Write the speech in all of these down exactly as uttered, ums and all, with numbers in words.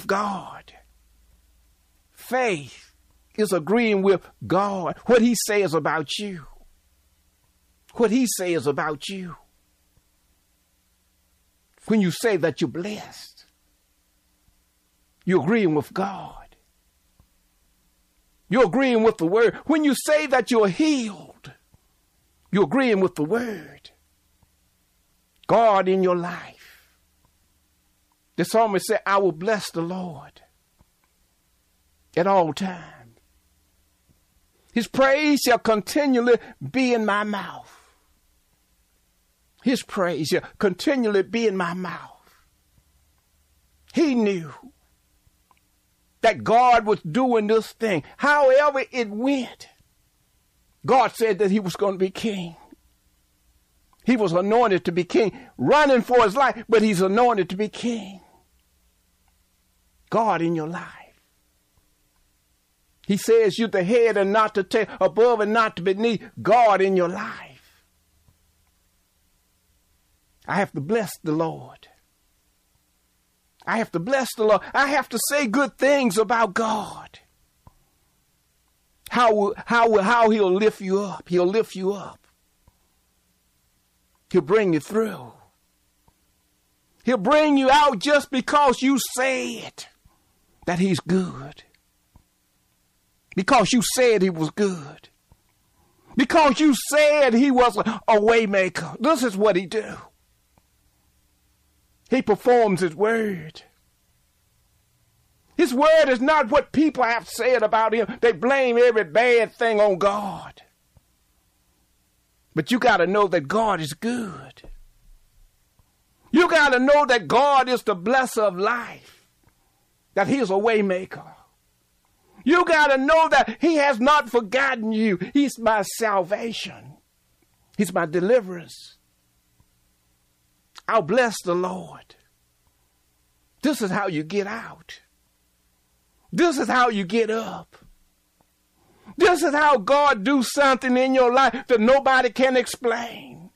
with God. Faith is agreeing with God, what he says about you. What he says about you. When you say that you're blessed, you're agreeing with God. You're agreeing with the word. When you say that you're healed, you're agreeing with the word. God in your life. The psalmist said, I will bless the Lord at all times. His praise shall continually be in my mouth. His praise shall continually be in my mouth. He knew that God was doing this thing. However it went, God said that he was going to be king. He was anointed to be king, running for his life, but he's anointed to be king. God in your life. He says you're the head and not the tail, above and not beneath. God in your life. I have to bless the Lord. I have to bless the Lord. I have to say good things about God. How, how, how he'll lift you up. He'll lift you up. He'll bring you through. He'll bring you out just because you said that he's good. Because you said he was good. Because you said he was a, a way maker. This is what he do. He performs his word. His word is not what people have said about him. They blame every bad thing on God. But you got to know that God is good. You got to know that God is the blesser of life. That he is a way maker. You got to know that he has not forgotten you. He's my salvation. He's my deliverance. I'll bless the Lord. This is how you get out. This is how you get up. This is how God do something in your life that nobody can explain.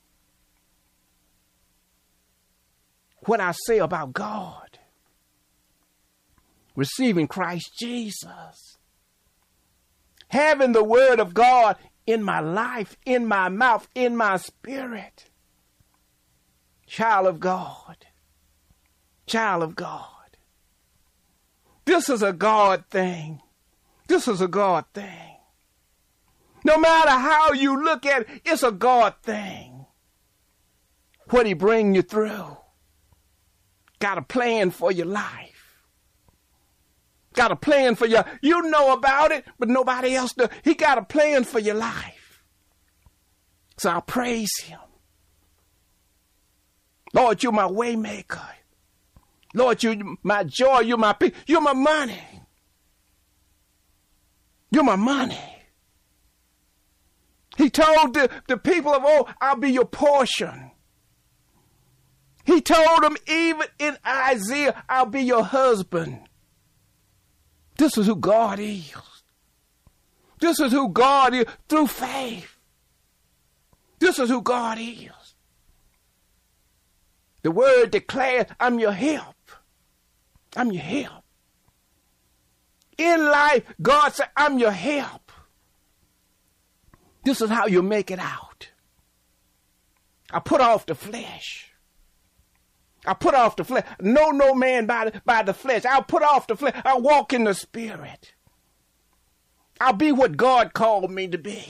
What I say about God. Receiving Christ Jesus. Having the word of God in my life, in my mouth, in my spirit. Child of God. Child of God. This is a God thing. This is a God thing. No matter how you look at it, it's a God thing. What he bring you through. Got a plan for your life. Got a plan for you. You know about it, but nobody else does. He got a plan for your life. So I praise him. Lord, you're my way maker. Lord, you're my joy. You're my peace. You're my money. You're my money. He told the, the people of old, I'll be your portion. He told them even in Isaiah, I'll be your husband. This is who God is. This is who God is through faith. This is who God is. The word declares, I'm your help. I'm your help. In life, God said, I'm your help. This is how you make it out. I put off the flesh. I put off the flesh. Know no man by the, by the flesh. I'll put off the flesh. I'll walk in the spirit. I'll be what God called me to be.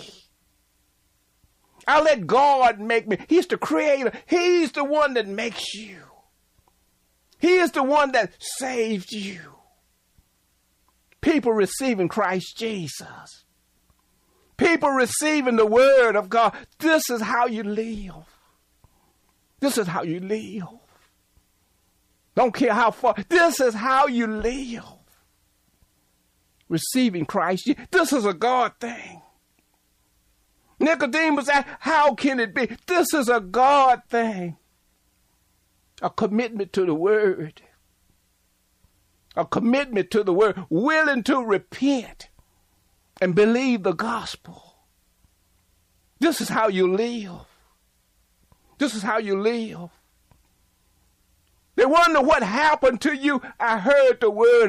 I'll let God make me. He's the creator. He's the one that makes you. He is the one that saved you. People receiving Christ Jesus. People receiving the word of God. This is how you live. This is how you live. Don't care how far. This is how you live. Receiving Christ. This is a God thing. Nicodemus asked, how can it be? This is a God thing. A commitment to the word. A commitment to the word. Willing to repent and believe the gospel. This is how you live. This is how you live. They wonder what happened to you. I heard the word